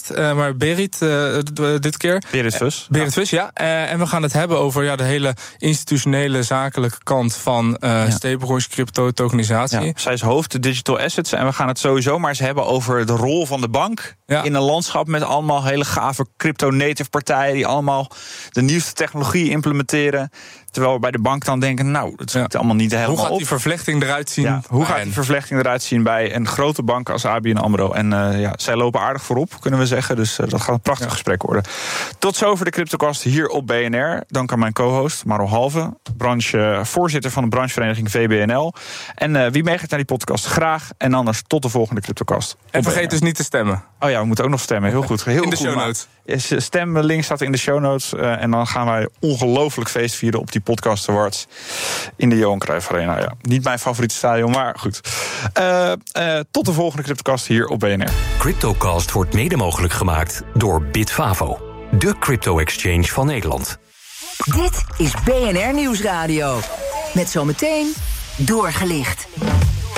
gast, maar Berit dit keer. Berit Vus. Berit Vus, ja. En we gaan het hebben over de hele institutionele, zakelijke kant van stablecoins, crypto, tokenisatie. Ja, zij is hoofd digital assets en we gaan het sowieso maar eens hebben over de rol van de bank in een landschap met allemaal hele gave crypto-native partijen die allemaal de nieuwste technologie implementeren. Terwijl we bij de bank dan denken, dat schiet allemaal niet helemaal op. Hoe gaat die vervlechting eruit zien? Ja, hoe gaat die vervlechting eruit zien bij een grote bank als ABN AMRO? En zij lopen aardig voorop, kunnen we zeggen. Dus dat gaat een prachtig gesprek worden. Tot zover de CryptoCast hier op BNR. Dank aan mijn co-host, Maro Halve, voorzitter van de branchevereniging VBNL. En wie meegaat naar die podcast, graag. En anders tot de volgende CryptoCast. En vergeet dus niet te stemmen. Oh ja, we moeten ook nog stemmen. Heel goed. Heel in de goed, show notes. Stemlink staat in de show notes. En dan gaan wij ongelooflijk feest vieren op die Podcast Awards in de Johan Cruijff Arena. Ja, niet mijn favoriete stadion, maar goed. Tot de volgende CryptoCast hier op BNR. CryptoCast wordt mede mogelijk gemaakt door Bitfavo, de crypto-exchange van Nederland. Dit is BNR Nieuwsradio. Met zometeen Doorgelicht.